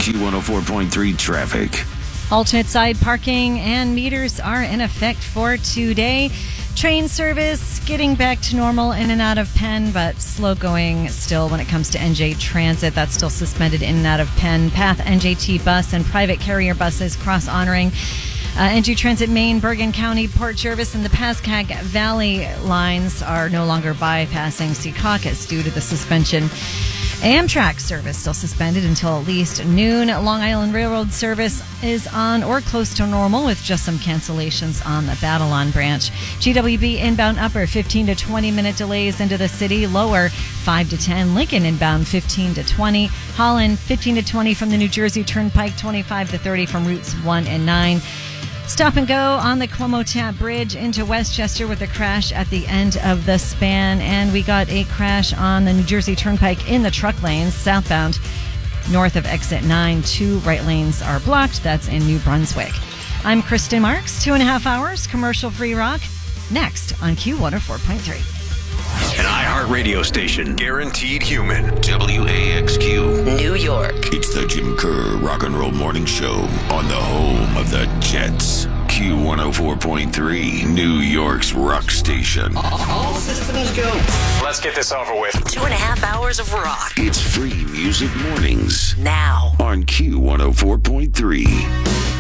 Q104.3 traffic. Alternate side parking and meters are in effect for today. Train service getting back to normal in and out of Penn, but slow going still when it comes to NJ Transit. That's still suspended in and out of Penn. Path NJT bus and private carrier buses cross honoring. NJ Transit Main, Bergen County, Port Jervis, and the Pascack Valley lines are no longer bypassing Secaucus due to the suspension. Amtrak service still suspended until at least noon. Long Island Railroad service is on or close to normal with just some cancellations on the Babylon branch. GWB inbound upper 15 to 20 minute delays into the city. Lower 5 to 10. Lincoln inbound 15 to 20. Holland 15 to 20 from the New Jersey Turnpike. 25 to 30 from routes 1 and 9. Stop and go on the Cuomo Tap Bridge into Westchester with a crash at the end of the span. And we got a crash on the New Jersey Turnpike in the truck lanes, southbound, north of exit 9. 2 right lanes are blocked. That's in New Brunswick. I'm Kristen Marks. 2.5 hours, commercial-free rock. Next on Q104.3. An iHeartRadio station. Guaranteed human. WAXQ. New York. It's the Jim Kerr Rock and Roll Morning Show on the home of the Jets. Q104.3, New York's rock station. All systems go. Let's get this over with. 2.5 hours of rock. It's free music mornings. Now. On Q104.3.